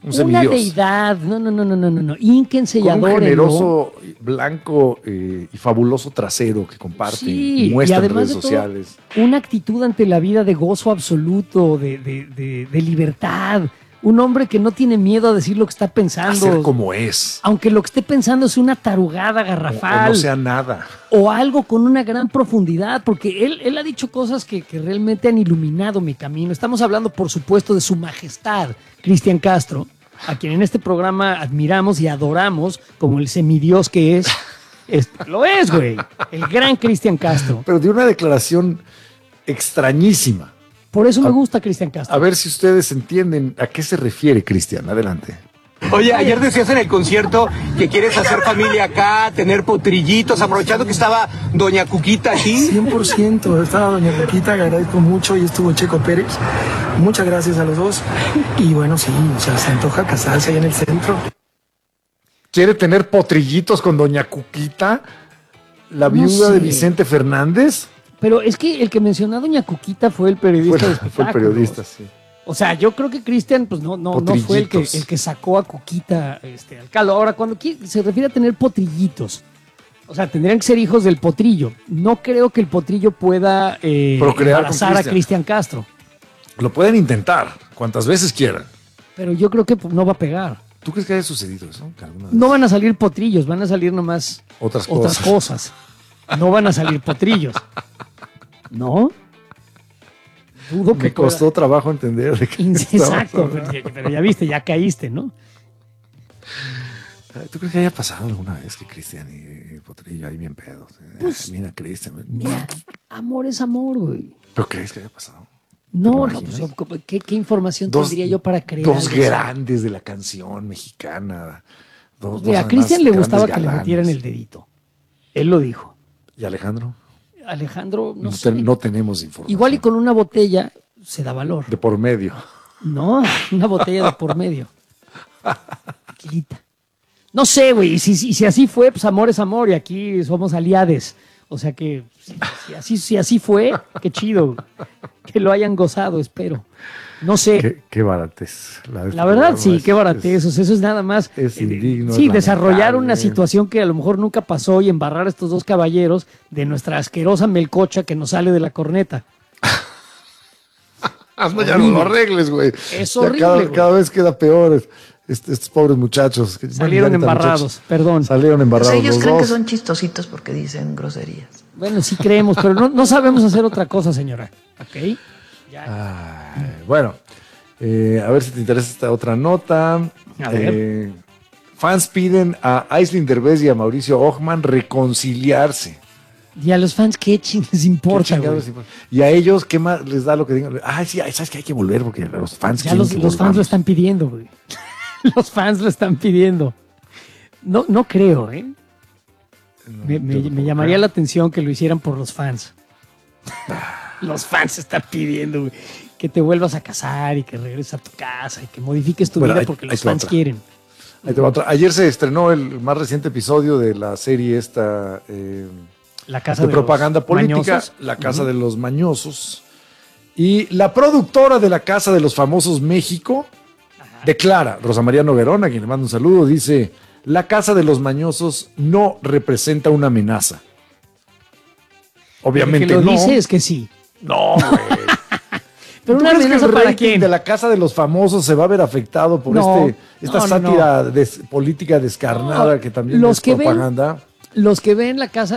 Un semidios. Una deidad. No. Ínquense y Con un adórenlo. generoso, blanco y fabuloso trasero que comparte Sí, y muestra y en además redes de todo, sociales. una actitud ante la vida de gozo absoluto, de libertad. Un hombre que no tiene miedo a decir lo que está pensando. A ser como es. Aunque lo que esté pensando es una tarugada O garrafal. no sea nada. O algo con una gran profundidad, porque él ha dicho cosas que realmente han iluminado mi camino. Estamos hablando, por supuesto, de su majestad, Cristian Castro, a quien en este programa admiramos y adoramos como el semidios que es. Lo es, güey. El gran Cristian Castro. Pero de una declaración extrañísima. Por eso me gusta Cristian Castro. A ver si ustedes entienden a qué se refiere, Cristian. Adelante. Oye, ayer decías en el concierto que quieres hacer familia acá, tener potrillitos, aprovechando que estaba Doña Cuquita aquí. 100%, estaba Doña Cuquita, agradezco mucho, y estuvo Checo Pérez. Muchas gracias a los dos. Y bueno, sí, o sea, se antoja casarse ahí en el centro. ¿Quiere tener potrillitos con Doña Cuquita? ¿La viuda de Vicente Fernández? Pero es que el que mencionó a Doña Cuquita fue el periodista de espectáculos. Fue el periodista, sí. O sea, yo creo que Cristian pues no fue el que sacó a Cuquita al caldo. Ahora, cuando se refiere a tener potrillitos, o sea, tendrían que ser hijos del potrillo. No creo que el potrillo pueda embarazar a Cristian Castro. Lo pueden intentar cuantas veces quieran. Pero yo creo que no va a pegar. ¿Tú crees que haya sucedido eso? No van a salir potrillos, van a salir nomás otras cosas. No van a salir potrillos. ¿No? Dudo que me costó trabajo entender de qué exacto, pero ya viste, ya caíste, ¿no? ¿Tú crees que haya pasado alguna vez que Cristian y Potrillo ahí bien pedos? Pues, mira, Cristian. Mira, amor es amor, güey. ¿Pero crees que haya pasado? No, pues, ¿qué información tendría yo para creer? Dos grandes de la canción mexicana. Mira, a Cristian le gustaba que le metieran el dedito. Él lo dijo. ¿Y Alejandro? Alejandro, no tenemos información. Igual y con una botella se da valor. De por medio. No, una botella de por medio. Tranquilita. No sé, güey, si así fue, pues amor es amor y aquí somos aliades. O sea que si así fue, qué chido. Que lo hayan gozado, espero. No sé. Qué baratez. La verdad, sí, qué baratez. O sea, eso es nada más. Es indigno. Sí, desarrollar una situación que a lo mejor nunca pasó y embarrar a estos dos caballeros de nuestra asquerosa melcocha que nos sale de la corneta. Ya no lo arregles, güey. Es horrible. Cada vez queda peor. Estos pobres muchachos. Salieron embarrados, perdón. Salieron embarrados. Pues ellos los creen dos. que son chistositos porque dicen groserías. Bueno, sí creemos, pero no sabemos hacer otra cosa, señora. ¿Ok? Bueno, a ver si te interesa esta otra nota. A ver. Fans piden a Aislinn Derbez y a Mauricio Ockman reconciliarse. Y a los fans, ¿qué les importa, güey? Y a ellos, ¿qué más les da lo que digan? Ay, sí, sabes que hay que volver porque los fans ya los fans lo están pidiendo, güey. Los fans lo están pidiendo. No creo, ¿eh? Me llamaría la atención que lo hicieran por los fans. Los fans están pidiendo, güey, que te vuelvas a casar y que regreses a tu casa y que modifiques tu vida porque los fans quieren. Ayer se estrenó el más reciente episodio de la serie esta La Casa de propaganda los política, Mañosos. La Casa de los Mañosos. Y la productora de La Casa de los Famosos México declara, Rosa María Noguerón, a quien le mando un saludo, dice: La Casa de los Mañosos no representa una amenaza. Obviamente que lo no. dice es que sí. No, güey. Pero una amenaza para quién? De La Casa de los Famosos se va a ver afectado por esta sátira política descarnada que también es propaganda. Los que ven la casa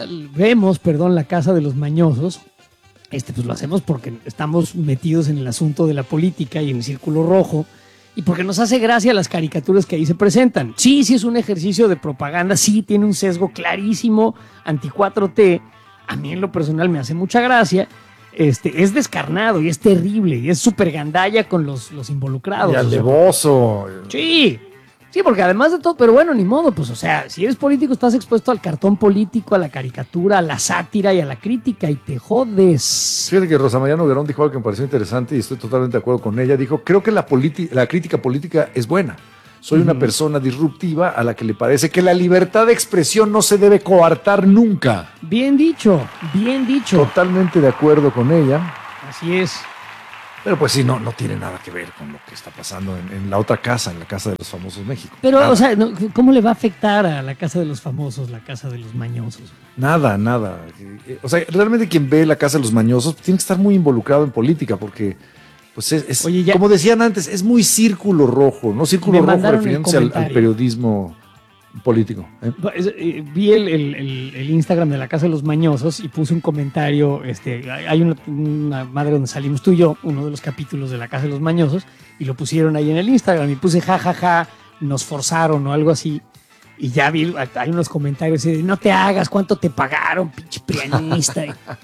de los Mañosos, pues lo hacemos porque estamos metidos en el asunto de la política y en el círculo rojo y porque nos hace gracia las caricaturas que ahí se presentan. Sí es un ejercicio de propaganda, sí tiene un sesgo clarísimo anti-4T. A mí en lo personal me hace mucha gracia. Es descarnado y es terrible y es súper gandalla con los involucrados. Y alevoso. Sí, porque además de todo, pero bueno, ni modo, pues o sea, si eres político estás expuesto al cartón político, a la caricatura, a la sátira y a la crítica y te jodes. Fíjate que Rosa María Noguerón dijo algo que me pareció interesante y estoy totalmente de acuerdo con ella. Dijo: creo que la crítica política es buena. Soy una persona disruptiva a la que le parece que la libertad de expresión no se debe coartar nunca. Bien dicho, bien dicho. Totalmente de acuerdo con ella. Así es. Pero pues sí, no tiene nada que ver con lo que está pasando en la otra casa, en la Casa de los Famosos México. Pero, Nada. o sea, ¿cómo le va a afectar a la Casa de los Famosos, la Casa de los Mañosos? Nada. O sea, realmente quien ve la Casa de los Mañosos tiene que estar muy involucrado en política porque, pues Oye, ya- como decían antes, es muy círculo rojo, ¿no? Círculo Me rojo mandaron el refiriéndose al comentario. periodismo político. Vi el Instagram de la Casa de los Mañosos y puse un comentario. Hay una madre donde salimos tú y yo, uno de los capítulos de la Casa de los Mañosos, y lo pusieron ahí en el Instagram y puse jajaja, nos forzaron o algo así. Y ya vi, hay unos comentarios de no te hagas, ¿cuánto te pagaron, pinche prianista?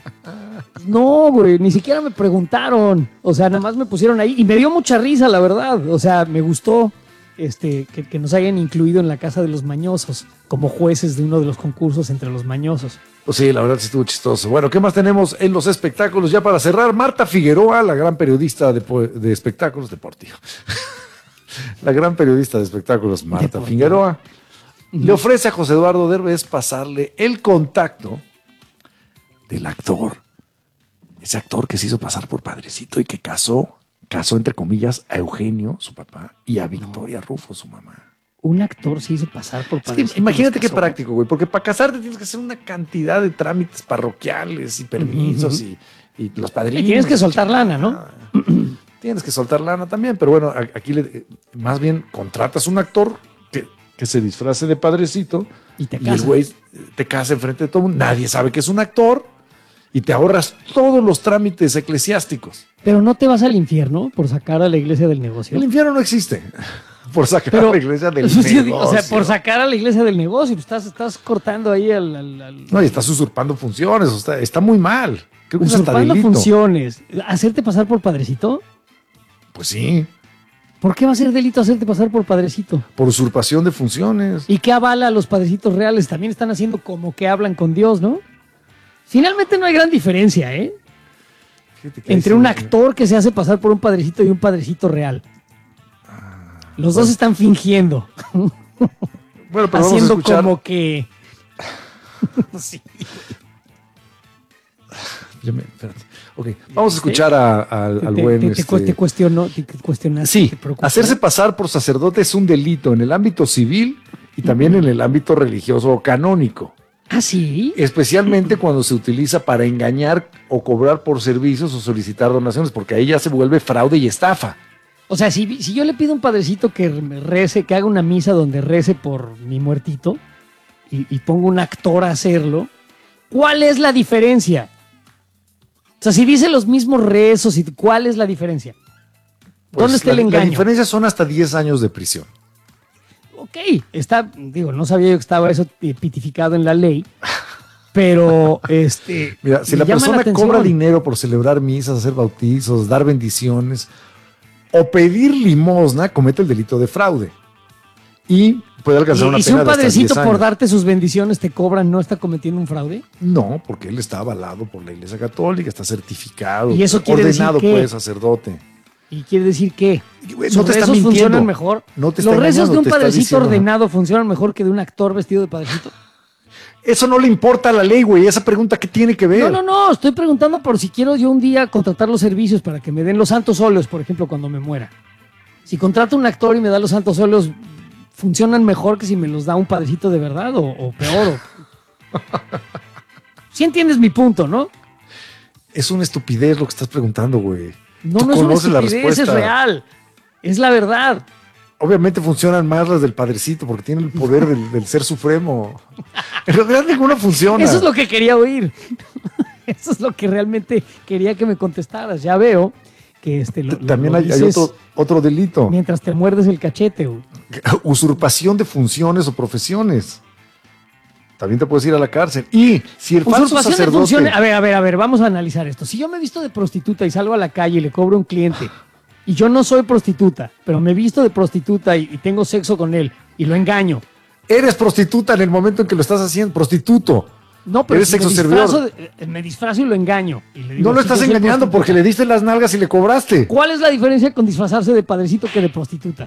No, güey, ni siquiera me preguntaron. O sea, nada más me pusieron ahí y me dio mucha risa, la verdad. O sea, me gustó que nos hayan incluido en la Casa de los Mañosos como jueces de uno de los concursos entre los mañosos. Pues sí, la verdad sí estuvo chistoso. Bueno, ¿qué más tenemos en los espectáculos? Ya para cerrar, Marta Figueroa, la gran periodista de espectáculos deportivos. La gran periodista de espectáculos, Marta Deportivo. Figueroa, le ofrece a José Eduardo Derbez pasarle el contacto del actor. Ese actor que se hizo pasar por padrecito y que casó entre comillas a Eugenio, su papá, y a Victoria Rufo, su mamá. Un actor se hizo pasar por Es que padrecito. imagínate qué Casó. práctico, güey, porque para casarte tienes que hacer una cantidad de trámites parroquiales y permisos y los padrinos. Y tienes que soltar lana, ¿no? Tienes que soltar lana también, pero bueno, aquí más bien contratas un actor que se disfrace de padrecito Y te y el casas. güey te casa enfrente de todo el mundo. Nadie sabe que es un actor y te ahorras todos los trámites eclesiásticos. Pero no te vas al infierno por sacar a la iglesia del negocio. El infierno no existe por sacar Pero, a la iglesia del sí, negocio. o sea, por sacar a la iglesia del negocio, pues estás cortando ahí al No, y estás usurpando funciones, o sea, está muy mal. Creo que es hasta usurpando delito. funciones. ¿Hacerte pasar por padrecito? Pues sí, ¿Por qué va a ser delito hacerte pasar por padrecito? por usurpación de funciones. ¿Y qué avala a los padrecitos reales? También están haciendo como que hablan con Dios, ¿no? Finalmente no hay gran diferencia, ¿eh? Fíjate que ahí Entre sí, un actor que se hace pasar por un padrecito y un padrecito real. Los dos están fingiendo, Bueno, pero vamos a haciendo escuchar. como que... Sí. Espérate. Ok, vamos a escuchar al buen. Te cuestionó, te cuestionaste. Sí, te preocupó. hacerse pasar por sacerdote es un delito en el ámbito civil y también en el ámbito religioso o canónico. ¿Ah, sí? Especialmente cuando se utiliza para engañar o cobrar por servicios o solicitar donaciones, porque ahí ya se vuelve fraude y estafa. O sea, si yo le pido a un padrecito que me rece, que haga una misa donde rece por mi muertito y pongo un actor a hacerlo, ¿cuál es la diferencia? O sea, si dice los mismos rezos, ¿cuál es la diferencia? ¿Dónde Pues está el La engaño? diferencia son hasta 10 años de prisión. Ok, no sabía yo que estaba eso pitificado en la ley, pero Mira, si me la llama persona atención. cobra dinero por celebrar misas, hacer bautizos, dar bendiciones o pedir limosna, comete el delito de fraude. Y puede alcanzar una Y si pena un de hasta 10 padrecito por años. darte sus bendiciones te cobran, ¿no está cometiendo un fraude? No, porque él está avalado por la Iglesia Católica, está certificado, ¿Y eso quiere decir ordenado, qué? pues, sacerdote. ¿Y quiere decir qué? Güey, ¿Sus rezos funcionan mejor? No te está ¿Los rezos engañando, de un te está padrecito diciendo. ordenado funcionan mejor que de un actor vestido de padrecito? Eso no le importa a la ley, güey. Esa pregunta, ¿qué tiene que ver? No, estoy preguntando por si quiero yo un día contratar los servicios para que me den los santos óleos, por ejemplo, cuando me muera. Si contrato un actor y me da los santos óleos, ¿funcionan mejor que si me los da un padrecito de verdad o peor? Sí entiendes mi punto, ¿no? Es una estupidez lo que estás preguntando, güey. No Tú es una conoces la estupidez, respuesta. es real. Es la verdad. Obviamente funcionan más las del padrecito porque tienen el poder del ser supremo. En realidad ninguno funciona. Eso es lo que quería oír. Eso es lo que realmente quería que me contestaras. Ya veo que También lo hay dices otro delito. mientras te muerdes el cachete. Güey. Usurpación de funciones o profesiones. También te puedes ir a la cárcel. Y si el falso Usurpación de sacerdote... funciones. A ver, vamos a analizar esto. Si yo me visto de prostituta y salgo a la calle y le cobro a un cliente y yo no soy prostituta, pero me visto de prostituta y tengo sexo con él y lo engaño. Eres prostituta en el momento en que lo estás haciendo. Prostituto. No, pero Eres si sexoservidor. me disfrazo y lo engaño. Y le digo, No lo "Sí, estás yo soy engañando prostituta". porque le diste las nalgas y le cobraste. ¿Cuál es la diferencia con disfrazarse de padrecito que de prostituta?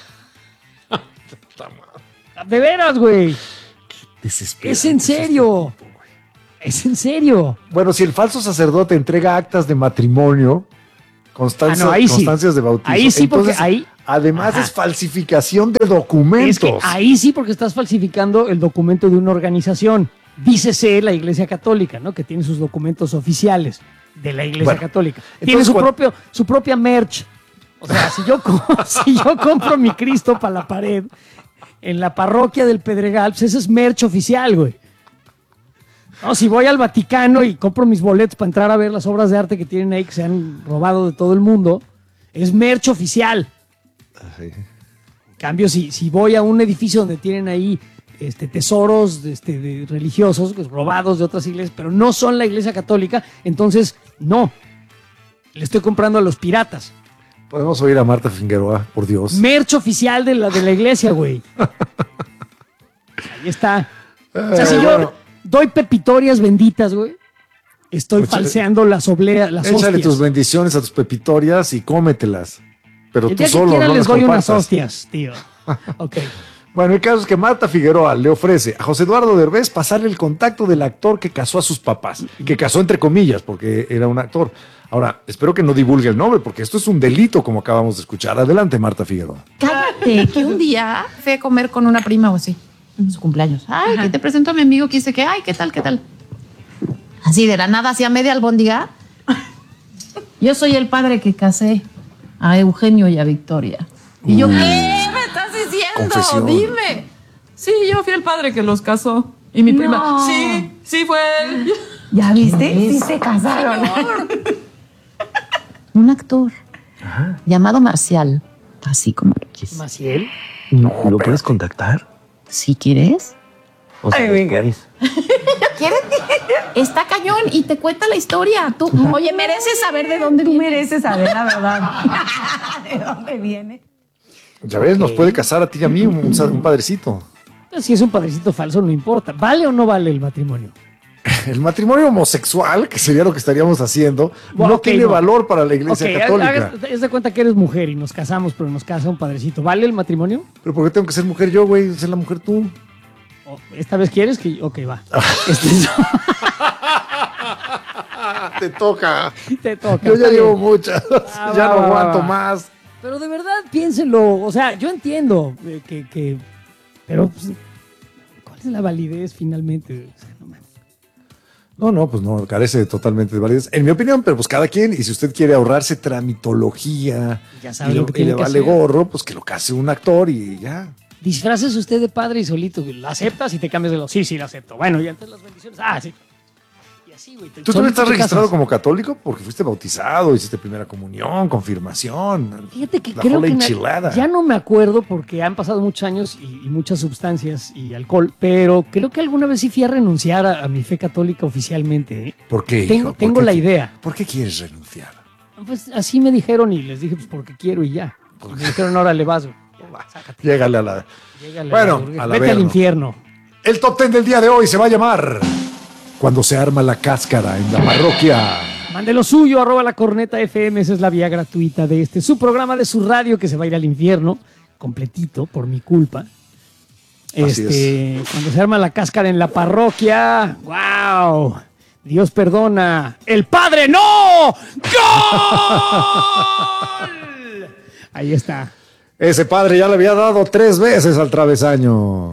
De veras, güey. Desesperante Es en serio. Es en serio. Bueno, si el falso sacerdote entrega actas de matrimonio constancias de bautizo. Ahí sí, entonces, porque ahí... Además es falsificación de documentos. Es que ahí sí, porque estás falsificando el documento de una organización. Dícese la Iglesia Católica, ¿no? Que tiene sus documentos oficiales de la Iglesia Católica. Tiene su propia merch. O sea, si yo compro mi Cristo para la pared en la parroquia del Pedregal, pues ese es merch oficial, güey. No, si voy al Vaticano y compro mis boletos para entrar a ver las obras de arte que tienen ahí, que se han robado de todo el mundo, es merch oficial. Sí. En cambio, si voy a un edificio donde tienen ahí tesoros de religiosos pues, robados de otras iglesias, pero no son la Iglesia Católica, entonces no. Le estoy comprando a los piratas. Podemos oír a Marta Figueroa, por Dios. Merch oficial de la iglesia, güey. Ahí está. O sea, si yo doy pepitorias benditas, güey, estoy falseando las hostias. Échale tus bendiciones a tus pepitorias y cómetelas. Pero el tú día solo que quiera no les las doy compartas. unas hostias, tío. Ok. Bueno, el caso es que Marta Figueroa le ofrece a José Eduardo Derbez pasarle el contacto del actor que casó a sus papás. Que casó entre comillas, porque era un actor. Ahora, espero que no divulgue el nombre, porque esto es un delito, como acabamos de escuchar. Adelante, Marta Figueroa. Cállate, que un día fui a comer con una prima o así, en su cumpleaños. Ay, que te presento a mi amigo que dice que, ay, ¿qué tal, qué tal? Así de la nada, así a media albóndiga. Yo soy el padre que casé a Eugenio y a Victoria. Y yo, ¿qué me estás diciendo? Confesión. Dime. Sí, yo fui el padre que los casó. Y mi prima, sí fue él. ¿Ya viste? Sí se casaron. Un actor llamado Marcial, así como lo quieres. ¿Maciel? No, ¿lo puedes contactar? Si quieres. O sea, ¿Quieres? Está cañón y te cuenta la historia. Tú, oye, mereces saber de dónde viene. Mereces saber la verdad. ¿De dónde viene? Ya ves, nos puede casar a ti y a mí un padrecito. Si es un padrecito falso, no importa. ¿Vale o no vale el matrimonio? El matrimonio homosexual, que sería lo que estaríamos haciendo, Bueno, no tiene valor para la Iglesia Católica. Haz de cuenta que eres mujer y nos casamos, pero nos casa un padrecito. ¿Vale el matrimonio? ¿Pero por qué tengo que ser mujer yo, güey? Ser la mujer tú. ¿Esta vez quieres que...? Ok, va. Te toca. Te toca. Yo ya está llevo bien. muchas. Ya no aguanto más. Pero de verdad, piénsenlo. O sea, yo entiendo que pero, pues, ¿cuál es la validez finalmente? O sea, no mames. No, pues no, carece totalmente de validez. En mi opinión, pero pues cada quien, y si usted quiere ahorrarse tramitología Ya sabe y lo que tiene le que vale hacer. gorro, pues que lo case un actor y ya. Disfraces usted de padre y solito. ¿La aceptas y te cambias de lo? Sí, la acepto. Bueno, y antes las bendiciones. Sí. Y así, güey. ¿Tú también estás registrado como católico? Porque fuiste bautizado, hiciste primera comunión, confirmación. Fíjate que la creo jola que enchilada. ya no me acuerdo porque han pasado muchos años y muchas sustancias y alcohol, pero creo que alguna vez sí fui a renunciar a mi fe católica oficialmente. ¿Eh? ¿Por qué, hijo? Tengo ¿Por qué la idea. ¿Por qué quieres renunciar? Pues así me dijeron y les dije, pues porque quiero y ya. Y me dijeron, órale, vas, güey. Sácate. Llégale a la... Llégale Bueno, a la al vete al averno. infierno. El top 10 del día de hoy se va a llamar Cuando se arma la cáscara en la parroquia. Mande lo suyo, @lacorneta_FM, esa es la vía gratuita de su programa de su radio que se va a ir al infierno, completito, por mi culpa. Así es. Cuando se arma la cáscara en la parroquia, ¡wow! Dios perdona. ¡El Padre no! ¡Gol! Ahí está. Ese padre ya le había dado 3 veces al travesaño.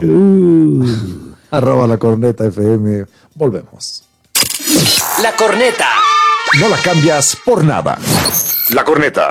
@lacorneta_FM. Volvemos. La corneta. No la cambias por nada. La corneta.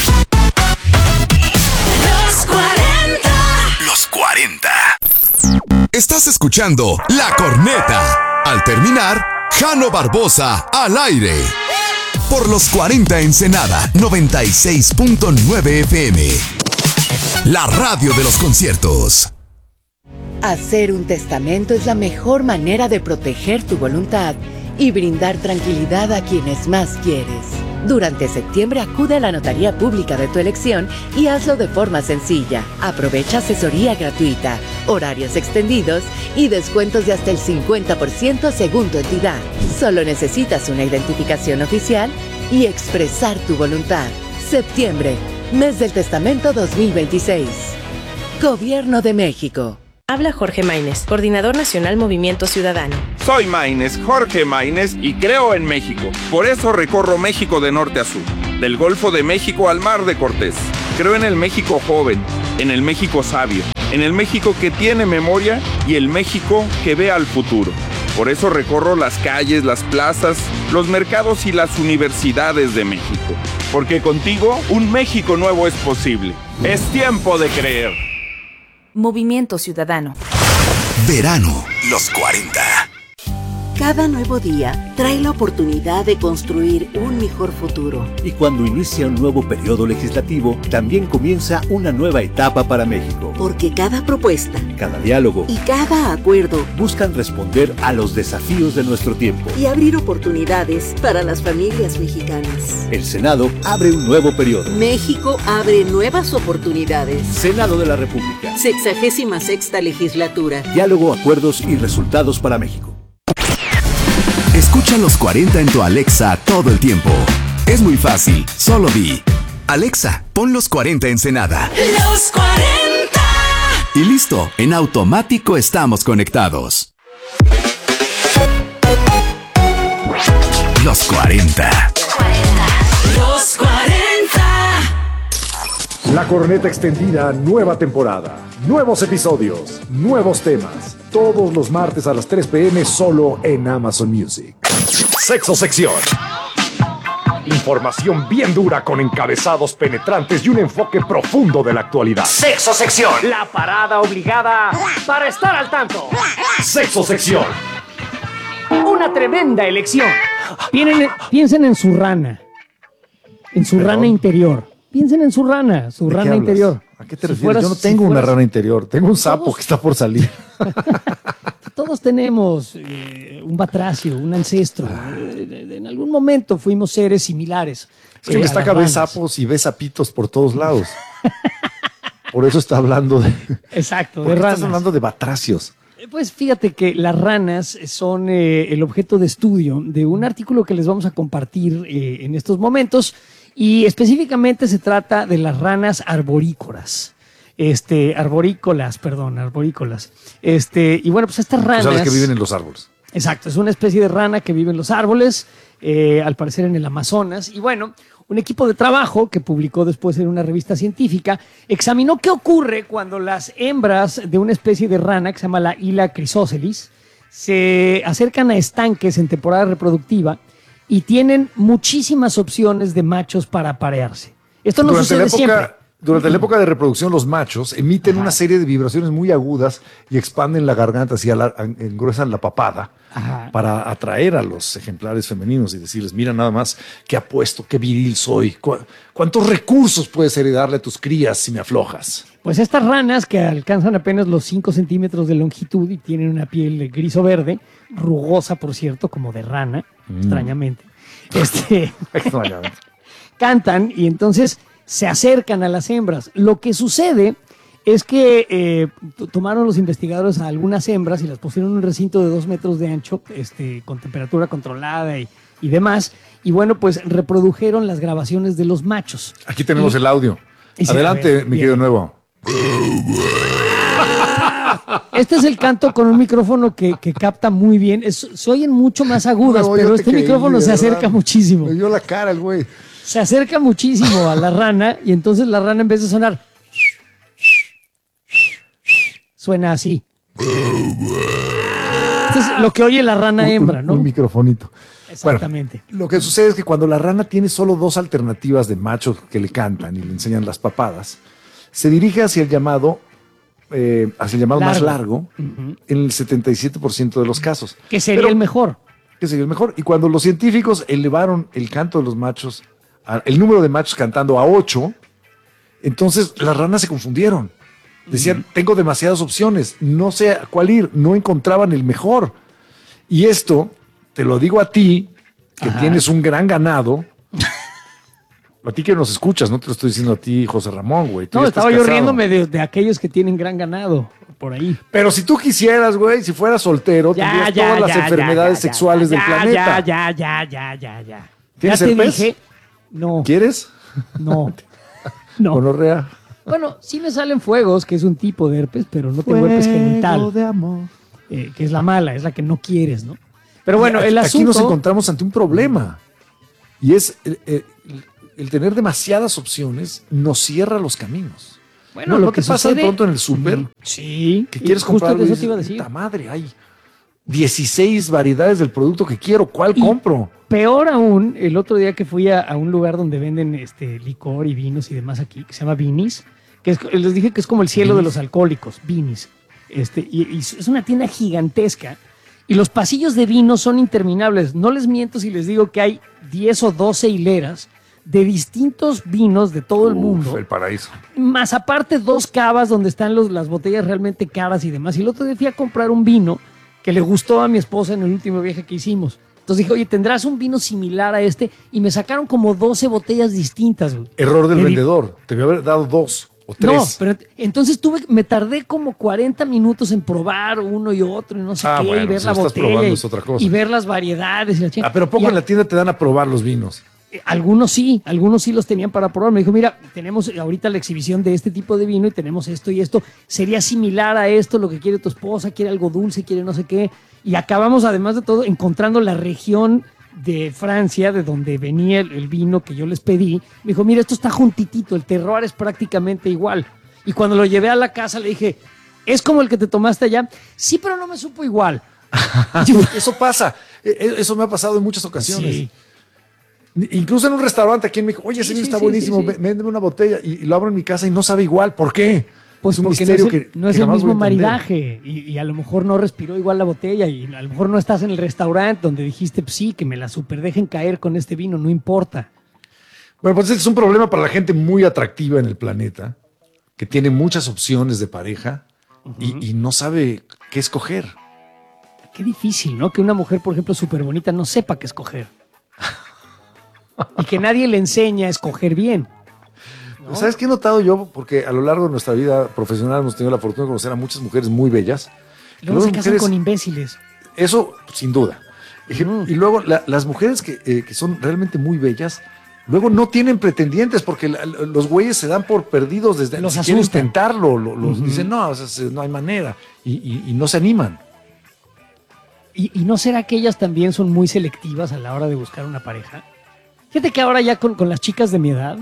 Los 40. Los 40. Estás escuchando La Corneta. Al terminar, Jano Barbosa al aire. Por los 40 Ensenada 96.9 FM. La radio de los conciertos. Hacer un testamento es la mejor manera de proteger tu voluntad y brindar tranquilidad a quienes más quieres. Durante septiembre acude a la notaría pública de tu elección y hazlo de forma sencilla. Aprovecha asesoría gratuita, horarios extendidos y descuentos de hasta el 50% según tu entidad. Solo necesitas una identificación oficial y expresar tu voluntad. Septiembre, mes del testamento 2026. Gobierno de México. Habla Jorge Maínez, Coordinador Nacional Movimiento Ciudadano. Soy Maínez, Jorge Maínez, y creo en México. Por eso recorro México de norte a sur. del Golfo de México al Mar de Cortés. Creo en el México joven, en el México sabio, en el México que tiene memoria y el México que ve al futuro. Por eso recorro las calles, las plazas, los mercados y las universidades de México. Porque contigo, un México nuevo es posible. Es tiempo de creer. Movimiento Ciudadano. Verano, los 40. Cada nuevo día trae la oportunidad de construir un mejor futuro. Y cuando inicia un nuevo periodo legislativo, también comienza una nueva etapa para México. Porque cada propuesta, cada diálogo y cada acuerdo buscan responder a los desafíos de nuestro tiempo y abrir oportunidades para las familias mexicanas. El Senado abre un nuevo periodo. México abre nuevas oportunidades. Senado de la República. 66ª legislatura. Diálogo, acuerdos y resultados para México. Escucha los 40 en tu Alexa todo el tiempo. Es muy fácil, solo di: Alexa, pon los 40 Ensenada. Los 40. Y listo, en automático estamos conectados. Los 40. Los 40. La Corneta Extendida, nueva temporada. Nuevos episodios, nuevos temas. Todos los martes a las 3 p.m. solo en Amazon Music. Sexo Sección. Información bien dura con encabezados penetrantes y un enfoque profundo de la actualidad. Sexo Sección. La parada obligada para estar al tanto. Sexo Sección. Una tremenda elección. Piensen en su rana. En su rana interior. Piensen en su rana interior. ¿A qué te refieres? Yo no tengo una rana interior, tengo un sapo que está por salir. Todos tenemos un batracio, un ancestro. En algún momento fuimos seres similares. Es que Estaca ve sapos y ve sapitos por todos lados. Por eso está hablando de... Exacto, de ranas. Estás hablando de batracios. Pues fíjate que las ranas son el objeto de estudio de un artículo que les vamos a compartir en estos momentos. Y específicamente se trata de las ranas arborícolas. Arborícolas. Y bueno, pues estas ranas... Son las que viven en los árboles. Exacto, es una especie de rana que vive en los árboles, al parecer en el Amazonas. Y bueno, un equipo de trabajo que publicó después en una revista científica examinó qué ocurre cuando las hembras de una especie de rana que se llama la Hyla chrysochelys se acercan a estanques en temporada reproductiva y tienen muchísimas opciones de machos para aparearse. Esto no sucede siempre. Durante la época de reproducción, los machos emiten una serie de vibraciones muy agudas y expanden la garganta, así engruesan la papada para atraer a los ejemplares femeninos y decirles: mira nada más qué apuesto, qué viril soy, cuántos recursos puedes heredarle a tus crías si me aflojas. Pues estas ranas, que alcanzan apenas los 5 centímetros de longitud y tienen una piel gris o verde, rugosa por cierto, como de rana, extrañamente, extrañamente, cantan y entonces se acercan a las hembras. Lo que sucede es que tomaron los investigadores a algunas hembras y las pusieron en un recinto de 2 metros de ancho, con temperatura controlada y demás, y bueno, pues reprodujeron las grabaciones de los machos. Aquí tenemos el audio. Adelante, mi querido Nuevo. Este es el canto con un micrófono que capta muy bien. Se oyen mucho más agudas, pero este micrófono se acerca muchísimo. Me dio la cara el güey. Se acerca muchísimo a la rana y entonces la rana, en vez de sonar, suena así. Esto es lo que oye la rana hembra, ¿no? Un microfonito. Exactamente. Bueno, lo que sucede es que cuando la rana tiene solo 2 alternativas de machos que le cantan y le enseñan las papadas, se dirige hacia el llamado más largo en el 77% de los casos. Que sería el mejor. Que sería el mejor. Y cuando los científicos elevaron el canto de los machos, el número de machos cantando a 8, entonces las ranas se confundieron. Decían, tengo demasiadas opciones, no sé a cuál ir, no encontraban el mejor. Y esto, te lo digo a ti, que tienes un gran ganado, a ti que nos escuchas, no te lo estoy diciendo a ti, José Ramón, güey. No, estaba yo riéndome de aquellos que tienen gran ganado por ahí. Pero si tú quisieras, güey, si fueras soltero, tendrías todas las enfermedades sexuales del planeta. Ya. ¿Tienes ya te herpes? dije, no. ¿Quieres? No. Gonorrea. Bueno, sí me salen fuegos, que es un tipo de herpes, pero no tengo herpes genital. De amor. Que es la mala, es la que no quieres, ¿no? Pero bueno, el asunto... Aquí nos encontramos ante un problema. Y es el tener demasiadas opciones nos cierra los caminos. Bueno, ¿No te pasa de pronto en el súper? Sí. Que quieres justo comprar algo y eso te dices, iba a decir. puta madre, hay 16 variedades del producto que quiero, ¿cuál compro? Peor aún, el otro día que fui a un lugar donde venden licor y vinos y demás aquí, que se llama Vinis, les dije que es como el cielo de los alcohólicos, Vinis. Y es una tienda gigantesca y los pasillos de vino son interminables. No les miento si les digo que hay 10 o 12 hileras de distintos vinos de todo el mundo. El paraíso. Más aparte 2 cavas donde están las botellas realmente caras y demás. Y el otro día fui a comprar un vino que le gustó a mi esposa en el último viaje que hicimos. Entonces dije, oye, ¿tendrás un vino similar a este? Y me sacaron como 12 botellas distintas. Güey. Error del vendedor. Te debió haber dado 2 o 3. No, pero entonces me tardé como 40 minutos en probar uno y otro y no sé qué, bueno, y ver si la lo estás botella probando es otra cosa. y ver las variedades. Y la pero poco en la tienda te dan a probar los vinos. algunos sí los tenían para probar. Me dijo, mira, tenemos ahorita la exhibición de este tipo de vino y tenemos esto y esto. Sería similar a esto, lo que quiere tu esposa, quiere algo dulce, quiere no sé qué. Y acabamos, además de todo, encontrando la región de Francia, de donde venía el vino que yo les pedí. Me dijo, mira, esto está juntitito, el terroir es prácticamente igual. Y cuando lo llevé a la casa le dije, ¿es como el que te tomaste allá? Sí, pero no me supo igual. Eso pasa. Eso me ha pasado en muchas ocasiones. Sí. Incluso en un restaurante aquí en México, oye, ese vino está buenísimo, véndeme una botella y lo abro en mi casa y no sabe igual. ¿Por qué? Pues es un porque misterio no es el jamás mismo voy a entender. maridaje y a lo mejor no respiró igual la botella y a lo mejor no estás en el restaurante donde dijiste, pues sí, que me la super dejen caer con este vino, no importa. Bueno, pues es un problema para la gente muy atractiva en el planeta, que tiene muchas opciones de pareja y no sabe qué escoger. Qué difícil, ¿no? Que una mujer, por ejemplo, súper bonita no sepa qué escoger. Y que nadie le enseñe a escoger bien. ¿No? ¿Sabes qué he notado yo? Porque a lo largo de nuestra vida profesional hemos tenido la fortuna de conocer a muchas mujeres muy bellas. Luego se casan con imbéciles. Eso, sin duda. Y luego las mujeres que son realmente muy bellas, luego no tienen pretendientes porque los güeyes se dan por perdidos desde los quieren asustan. intentarlo. Dicen, no, o sea, no hay manera. Y no se animan. ¿Y no será que ellas también son muy selectivas a la hora de buscar una pareja? Fíjate que ahora ya con las chicas de mi edad,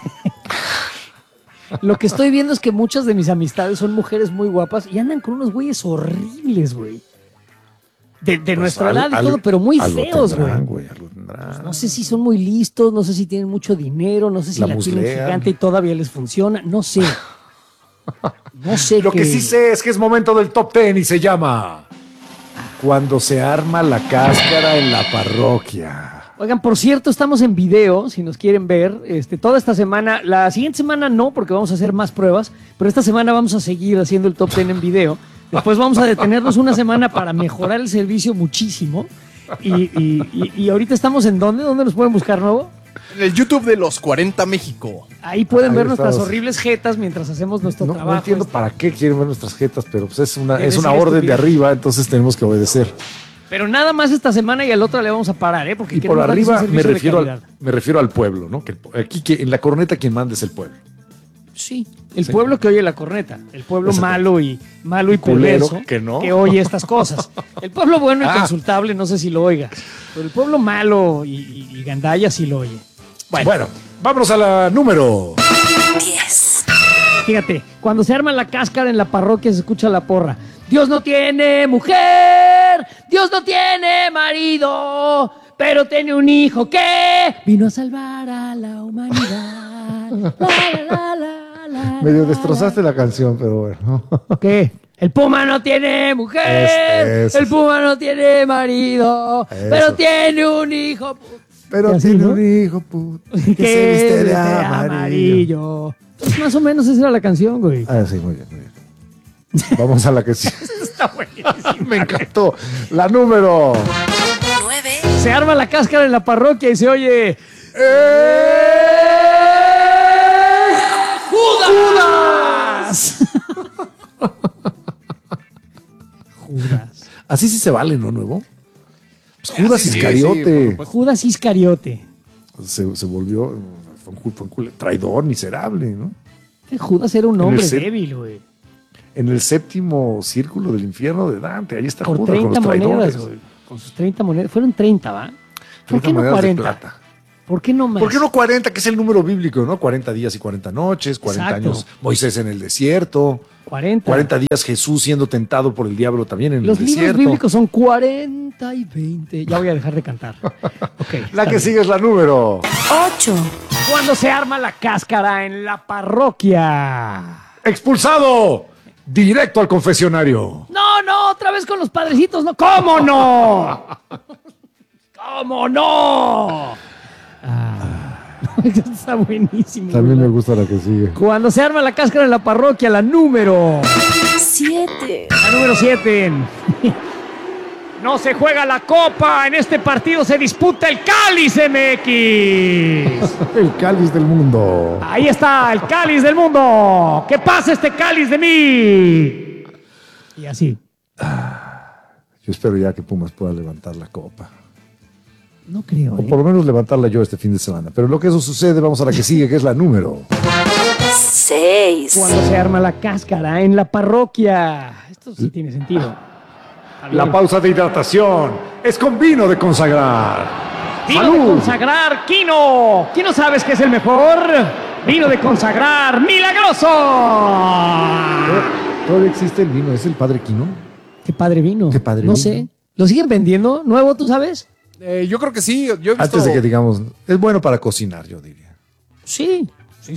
lo que estoy viendo es que muchas de mis amistades son mujeres muy guapas y andan con unos güeyes horribles, güey. De Pues nuestra edad y todo, pero muy feos, güey. Pues no sé si son muy listos, no sé si tienen mucho dinero, no sé si la tienen gigante y todavía les funciona, no sé. No sé. Lo que sí sé es que es momento del top 10 y se llama Cuando se arma la cáscara en la parroquia. Oigan, por cierto, estamos en video, si nos quieren ver, toda esta semana, la siguiente semana no, porque vamos a hacer más pruebas, pero esta semana vamos a seguir haciendo el top 10 en video. Después vamos a detenernos una semana para mejorar el servicio muchísimo. Y ahorita estamos ¿en dónde? ¿Dónde nos pueden buscar, nuevo? En el YouTube de Los 40 México. Ahí pueden ver estamos. nuestras horribles jetas mientras hacemos nuestro trabajo. No entiendo para qué quieren ver nuestras jetas, pero pues es una Debe ser orden de estupidez. arriba, entonces tenemos que obedecer. Pero nada más esta semana y al otro le vamos a parar, ¿eh? Porque Y por arriba me refiero al pueblo, ¿no? Que aquí en la corneta quien manda es el pueblo. Sí, el pueblo que oye la corneta, el pueblo malo y culero, perverso que no. oye estas cosas. El pueblo bueno y consultable no sé si lo oiga, pero el pueblo malo y gandalla sí lo oye. Bueno, vámonos a la número 10. Fíjate, cuando se arma la cáscara en la parroquia se escucha la porra. Dios no tiene mujer, Dios no tiene marido, pero tiene un hijo que vino a salvar a la humanidad. Medio destrozaste la canción, pero bueno. ¿Qué? El puma no tiene mujer, el puma no tiene marido, pero tiene un hijo. Pero tiene un hijo, que se viste de amarillo. Pues más o menos esa era la canción, güey. Sí, muy bien, muy bien. Vamos a la que sí. Está buenísimo. Me encantó. La número 9. Se arma la cáscara en la parroquia y se oye... ¡Judas! Judas. Así sí se vale, ¿no, nuevo? Pues Judas Iscariote. Sí, Judas Iscariote. Se volvió fue un traidor miserable, ¿no? Judas era un hombre débil, güey. En el séptimo círculo del infierno de Dante, ahí está Por Judas 30 con los traidores. monedas, güey. Con sus 30 monedas. Fueron 30, ¿va? ¿Por qué no monedas 40? de plata. ¿Por qué no más? ¿Por qué no 40, que es el número bíblico, ¿no? 40 días y 40 noches, 40 Exacto. años Moisés en el desierto. 40 días Jesús siendo tentado por el diablo también en Los el libros desierto. bíblicos son 40 y 20. Ya voy a dejar de cantar. Okay, La que sigue es la número 8. Cuando se arma la cáscara en la parroquia. expulsado. Directo al confesionario. No, otra vez con los padrecitos, no. ¿Cómo no? ¿Cómo no? Está buenísimo. También me gusta la que sigue. Cuando se arma la cáscara en la parroquia, la número 7. La número 7. No se juega la copa, en este partido se disputa el Cáliz MX. El cáliz del mundo. Ahí está, el Cáliz del mundo. ¿Qué pasa este Cáliz de mí? Y así. Yo espero ya que Pumas pueda levantar la copa. No creo. O por lo menos levantarla yo este fin de semana. Pero lo que eso sucede, vamos a la que sigue, que es la número 6. Cuando se arma la cáscara en la parroquia. Esto sí tiene sentido. La pausa de hidratación es con vino de consagrar. Vino de consagrar, Quino. ¿Quién no sabes que es el mejor? Vino de consagrar, milagroso. ¿Todavía existe el vino? ¿Es el Padre Quino? ¿Qué padre vino? ¿Qué padre no vino? sé. ¿Lo siguen vendiendo? ¿Nuevo, tú sabes? Yo creo que sí. Yo he visto... Antes de que digamos, es bueno para cocinar, yo diría. Sí.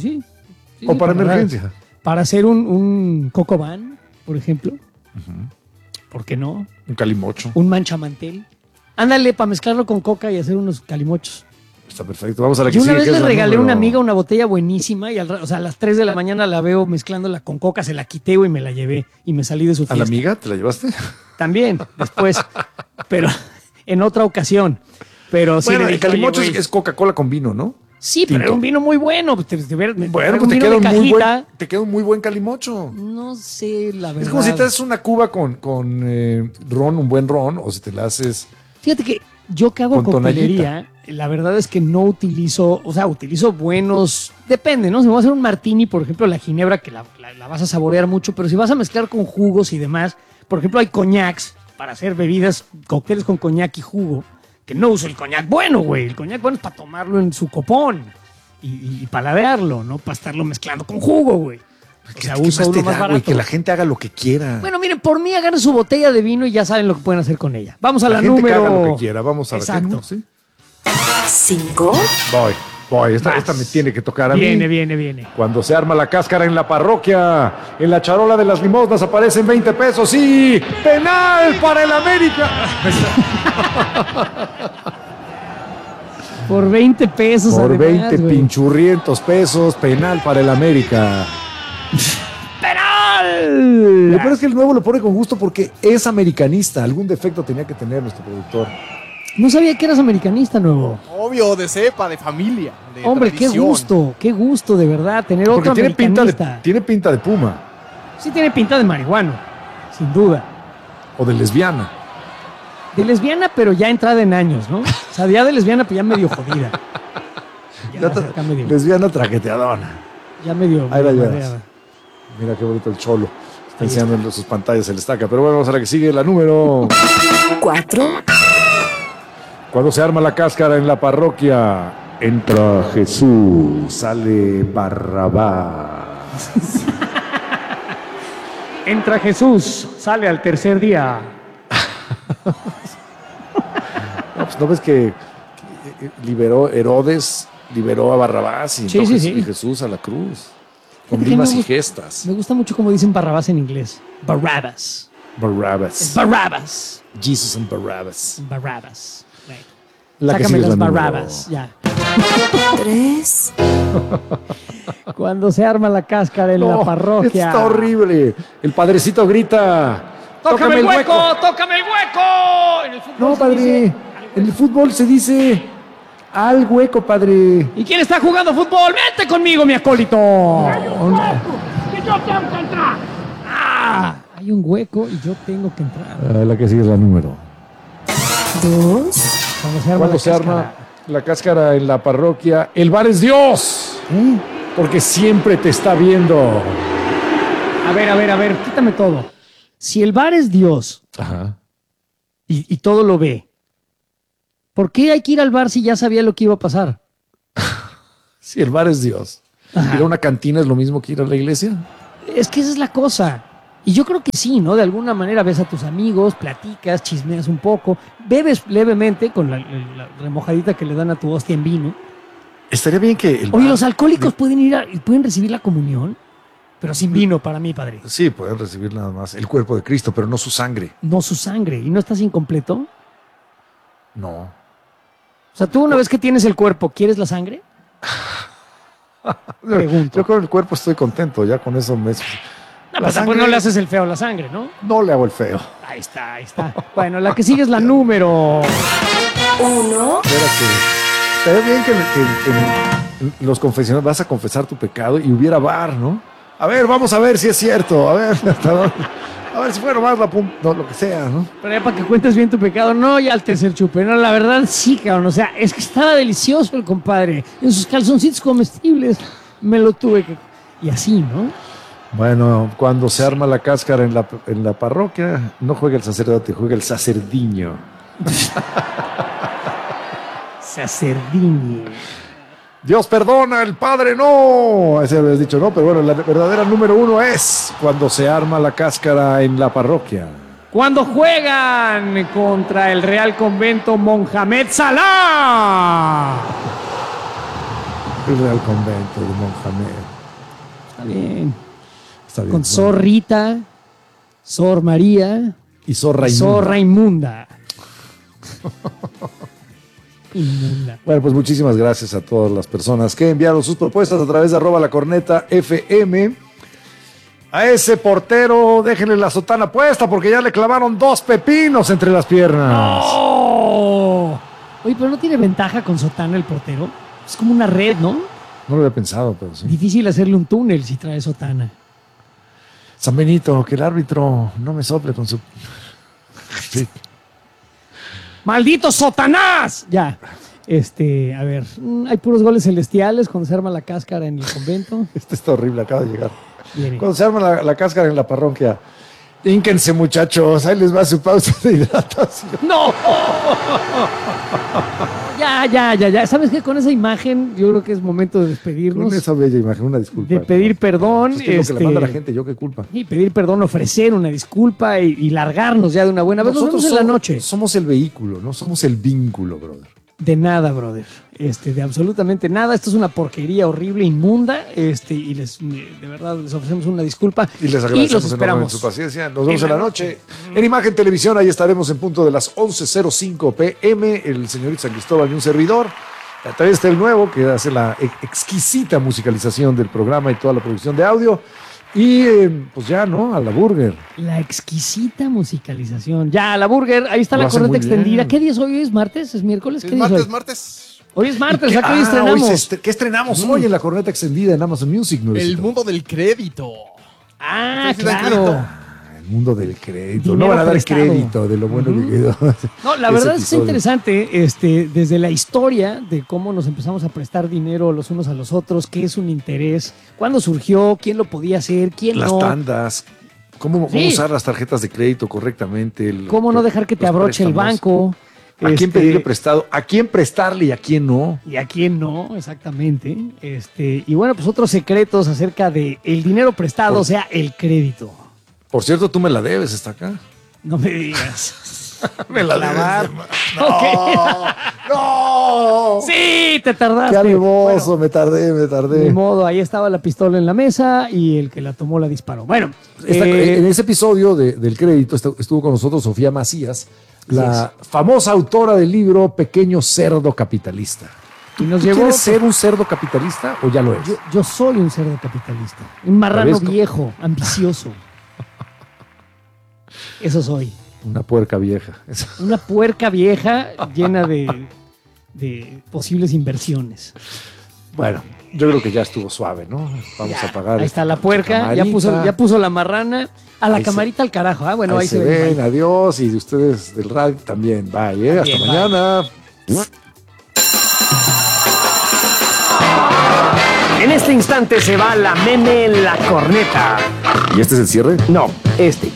O para emergencia. Para hacer un coco van, por ejemplo. ¿Por qué no? Un calimocho. Un manchamantel. Ándale, para mezclarlo con coca y hacer unos calimochos. Está perfecto. Vamos a la que Yo sigue. una vez que es le la regalé a número- una amiga una botella buenísima y a las 3 de la mañana la veo mezclándola con coca, se la quité y me la llevé y me salí de su ¿A fiesta. la amiga te la llevaste? También, después, pero en otra ocasión. Pero sí Bueno, le el dije, calimocho "Oye, güey". es Coca-Cola con vino, ¿no? Sí, pero era un vino muy bueno. Bueno, un pues te vino queda, de un cajita. muy buen calimocho. No sé, la verdad. Es como si te haces una cuba con ron, un buen ron, o si te la haces... Fíjate que yo que hago Con coctelería, la verdad es que no utilizo, o sea, utilizo buenos, depende, ¿no? Si voy a hacer un martini, por ejemplo, la ginebra, que la vas a saborear mucho, pero si vas a mezclar con jugos y demás, por ejemplo, hay coñacs para hacer bebidas, cócteles con coñac y jugo, que no uso el coñac bueno, güey. El coñac bueno es para tomarlo en su copón y paladearlo, no para estarlo mezclando con jugo, güey. O sea, ¿Qué uso más uno te más da, barato. güey? Que la gente haga lo que quiera. Bueno, miren, por mí hagan su botella de vino y ya saben lo que pueden hacer con ella. Vamos a la, gente que número... haga lo que quiera. Vamos a ver. Exacto. ¿Qué número, sí? 5. Voy. Esta me tiene que tocar a mí. Viene. Cuando se arma la cáscara en la parroquia, en la charola de las limosnas aparecen 20 pesos. ¡Sí! ¡Penal para el América! Por 20 pesos, Por además, 20 güey. pinchurrientos pesos, penal para el América. ¡Penal! Lo peor es que el nuevo lo pone con gusto porque es americanista. Algún defecto tenía que tener nuestro productor. No sabía que eras americanista, nuevo. Obvio, de cepa, de familia, de Hombre, tradición. qué gusto, de verdad, tener Porque otro tiene pinta, americanista. tiene pinta de puma Sí tiene pinta de marihuano, sin duda. o de lesbiana. De lesbiana, pero ya entrada en años, ¿no? O sea, ya de lesbiana, pero ya medio jodida. Ya acá medio, Lesbiana traqueteadona. ya medio Ahí la llevas. mareada. Mira qué bonito el cholo. Está enseñando en sus pantallas el estaca. Pero bueno, vamos a la que sigue, la número 4. Cuando se arma la cáscara en la parroquia, entra Jesús, sale Barrabás. Entra Jesús, sale al tercer día. No, pues, ¿no ves que liberó Herodes, liberó a Barrabás y Sí, entró sí, sí. Jesús a la cruz? Con Fíjate que rimas me y gusta- gestas. Me gusta mucho cómo dicen Barrabás en inglés. Barabbas. Barrabás. Barabbas. Jesus and Barrabás. Barabbas. Right. La que Sácame sigue es las la número- Barabbas, ya. 3. Cuando se arma la cáscara en la No, parroquia. Está horrible. El padrecito grita. ¡Tócame el hueco! ¡Tócame el hueco! En el fútbol No, se padre. dice- En el fútbol se dice al hueco, padre. ¿Y quién está jugando fútbol? ¡Vete conmigo, mi acólito! ¡Que yo tengo que entrar! ¡Ah! Hay un hueco y yo tengo que entrar. La que sigue es la número. 2. Cuando se arma Cuando la se cáscara. arma la cáscara en la parroquia, el bar es Dios. Porque siempre te está viendo. A ver, quítame todo. Si el bar es Dios Ajá. y todo lo ve, ¿por qué hay que ir al bar si ya sabía lo que iba a pasar? Sí, el bar es Dios. Ajá. ¿Ir a una cantina es lo mismo que ir a la iglesia? Es que esa es la cosa. Y yo creo que sí, ¿no? De alguna manera ves a tus amigos, platicas, chismeas un poco, bebes levemente con la remojadita que le dan a tu hostia en vino. Estaría bien que... Oye, los alcohólicos pueden recibir la comunión, pero sin vino para mí, padre. Sí, pueden recibir nada más el cuerpo de Cristo, pero no su sangre. No su sangre. ¿Y no estás incompleto? No. O sea, tú una vez que tienes el cuerpo, ¿quieres la sangre? Pregunto. Yo con el cuerpo estoy contento, ya con eso me... No, pues tampoco no le haces el feo a la sangre, ¿no? No le hago el feo. Ahí está, ahí está. Bueno, la que sigue es la número 1. Estaría bien que en los confesionarios vas a confesar tu pecado y hubiera bar, ¿no? A ver, vamos a ver si es cierto. A ver, a ver si fue nomás no, lo que sea, ¿no? Pero ya para que cuentes bien tu pecado, no, ya al tercer chupe. No, la verdad sí, cabrón. O sea, es que estaba delicioso el compadre. En sus calzoncitos comestibles me lo tuve que... Y así, ¿no? Bueno, cuando se arma la cáscara en la parroquia, no juega el sacerdote, juega el sacerdiño. Sacerdiño. Dios perdona, el Padre no. Ese habías dicho, no, pero bueno, la verdadera número 1 es cuando se arma la cáscara en la parroquia. Cuando juegan contra el Real Convento Mohamed Salah. El Real Convento de Mohamed. Está bien. Está bien. Con Sor Rita, Sor María y Sor Raimunda. Sor Raimunda. Inmunda. Bueno, pues muchísimas gracias a todas las personas que enviaron sus propuestas a través de @lacornetafm. A ese portero déjenle la sotana puesta porque ya le clavaron 2 pepinos entre las piernas. ¡Oh! Oye, pero no tiene ventaja con sotana el portero. Es como una red, ¿no? No lo había pensado, pero sí. Difícil hacerle un túnel si trae sotana. San Benito, que el árbitro no me sople con su... Sí. ¡Maldito Satanás! Ya. A ver, hay puros goles celestiales cuando se arma la cáscara en el convento. Este está horrible, acaba de llegar. Viene. Cuando se arma la cáscara en la parroquia. Hínquense, muchachos, ahí les va su pausa de hidratación. ¡No! Ya. ¿Sabes qué? Con esa imagen yo creo que es momento de despedirnos. Con esa bella imagen, una disculpa. De pedir perdón. Es que lo que le manda a la gente, yo qué culpa. Y pedir perdón, ofrecer una disculpa y largarnos ya de una buena vez. Nos vemos en la noche. Somos el vehículo, no somos el vínculo, brother. De nada, brother. De absolutamente nada. Esto es una porquería horrible, inmunda. Y de verdad les ofrecemos una disculpa. Y les agradecemos los esperamos. su paciencia. Nos vemos en la noche. En Imagen Televisión, ahí estaremos en punto de las 11:05 p.m. El señorito San Cristóbal y un servidor. También está el nuevo, que hace la exquisita musicalización del programa y toda la producción de audio. Y pues ya, ¿no? A la burger. La exquisita musicalización. Ya, a la burger. Ahí está Lo la hace corneta muy extendida. bien. ¿Qué día es hoy? ¿Es martes? ¿Es miércoles? ¿Qué día es hoy? Martes. Hoy es martes, ¿a qué hoy estrenamos? ¿Qué estrenamos hoy en la corneta extendida en Amazon Music? El mundo del crédito. Ah, claro. El mundo del crédito. Dinero No van a dar prestado. crédito de lo bueno que quedó. No, la verdad es que es interesante desde la historia de cómo nos empezamos a prestar dinero los unos a los otros, qué es un interés, cuándo surgió, quién lo podía hacer, quién Las no. tandas. ¿Cómo Sí. usar las tarjetas de crédito correctamente? Cómo no dejar que te los abroche el préstamos. banco. ¿A quién pedirle prestado? ¿A quién prestarle y a quién no? Y a quién no, exactamente. Y bueno, pues otros secretos acerca de el dinero prestado, o sea, el crédito. Por cierto, tú me la debes, está acá. No me digas. Me la Clavar. debes. ¡No! Sí, te tardaste. Qué alevoso, me tardé. Ni modo, ahí estaba la pistola en la mesa y el que la tomó la disparó. Bueno, En ese episodio del crédito estuvo con nosotros Sofía Macías, la famosa autora del libro Pequeño Cerdo Capitalista. Y nos ¿Tú llevó. ¿Quieres ser un cerdo capitalista o ya lo es? Yo soy un cerdo capitalista. Un marrano ¿Ves? viejo, ambicioso. Eso soy. Una puerca vieja. Una puerca vieja llena de posibles inversiones. Bueno, yo creo que ya estuvo suave, ¿no? Vamos a pagar. Ahí está la puerca, ya puso la marrana. A la Ahí camarita al carajo. Ah, bueno, ahí se ven, bye. adiós. Y de ustedes del radio también. Bye, hasta Bien, mañana. En este instante se va la meme La Corneta. ¿Y este es el cierre? No, este.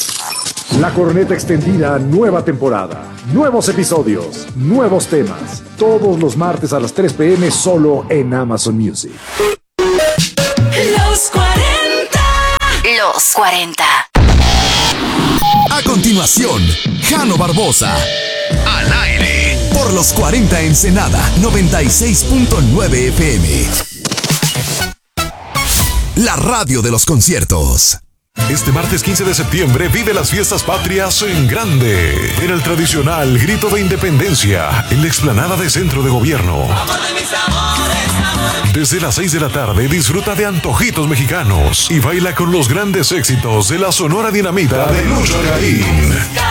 La Corneta Extendida, nueva temporada. Nuevos episodios, nuevos temas. todos los martes a las 3 p.m. solo en Amazon Music. Los 40. Los 40. A continuación, Jano Barbosa. Al aire. Por los 40 Ensenada, 96.9 FM. La radio de los conciertos. Este martes 15 de septiembre vive las fiestas patrias en grande. En el tradicional Grito de Independencia, en la explanada de Centro de Gobierno. Desde las 6 de la tarde disfruta de antojitos mexicanos y baila con los grandes éxitos de la Sonora Dinamita de Lucho Garín.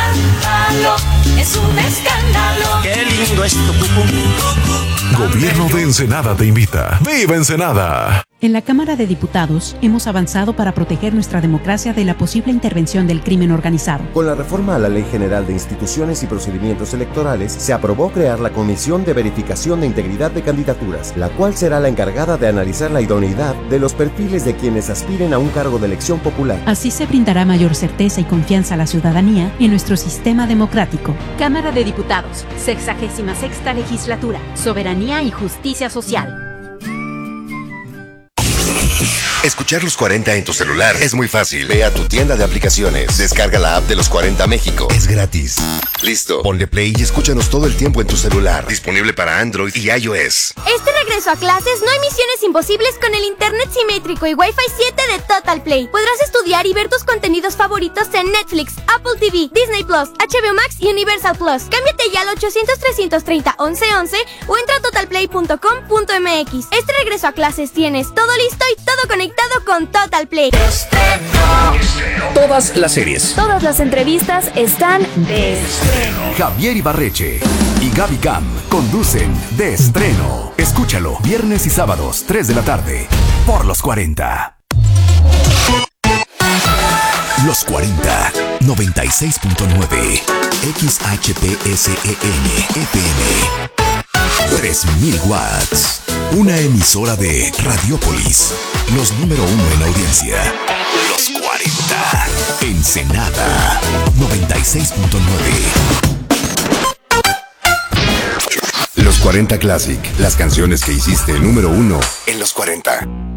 Es un escándalo. Qué lindo es tu cucú. Gobierno de Ensenada te invita. ¡Viva Ensenada! En la Cámara de Diputados hemos avanzado para proteger nuestra democracia de la posible intervención del crimen organizado. Con la reforma a la Ley General de Instituciones y Procedimientos Electorales, se aprobó crear la Comisión de Verificación de Integridad de Candidaturas, la cual será la encargada de analizar la idoneidad de los perfiles de quienes aspiren a un cargo de elección popular. Así se brindará mayor certeza y confianza a la ciudadanía en nuestro sistema democrático. Cámara de Diputados, 66ª Legislatura, Soberanía y Justicia Social. Escuchar los 40 en tu celular es muy fácil. Ve a tu tienda de aplicaciones, descarga la app de los 40 México. Es gratis. Listo. Ponle play y escúchanos todo el tiempo en tu celular. Disponible para Android y iOS. Este regreso a clases no hay misiones imposibles con el internet simétrico y Wi-Fi 7 de Total Play. Podrás estudiar y ver tus contenidos favoritos en Netflix, Apple TV, Disney Plus, HBO Max y Universal Plus. Cámbiate ya al 800-330-1111 o entra a totalplay.com.mx. Este regreso a clases tienes todo listo y todo conectado con Total Play. Todas las series. Todas las entrevistas están de estreno. Javier Ibarreche y Gaby Cam conducen De Estreno. Escúchalo viernes y sábados, 3 de la tarde, por los 40. Los 40, 96.9, XHPSEN FM. 3000 watts. Una emisora de Radiopolis. Los número 1 en audiencia. Los 40. Ensenada. 96.9. Los 40 Classic. Las canciones que hiciste número 1 en los 40.